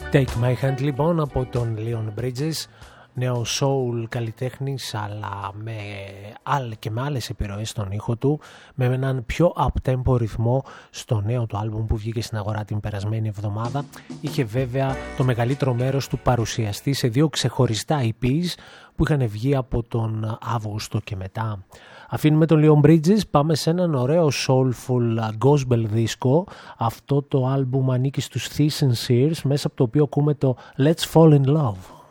Take My Hand λοιπόν από τον Leon Bridges, νέο soul καλλιτέχνης αλλά και με άλλες επιρροές στον ήχο του, με έναν πιο up-tempo ρυθμό στο νέο του άλμπουμ που βγήκε στην αγορά την περασμένη εβδομάδα. Είχε βέβαια το μεγαλύτερο μέρος του παρουσιαστεί σε δύο ξεχωριστά EPs που είχαν βγει από τον Αύγουστο και μετά. Αφήνουμε τον Leon Bridges, πάμε σε έναν ωραίο soulful gospel disco. Αυτό το άλμπουμ ανήκει στους Thiessen Sears, μέσα από το οποίο ακούμε το Let's Fall in Love.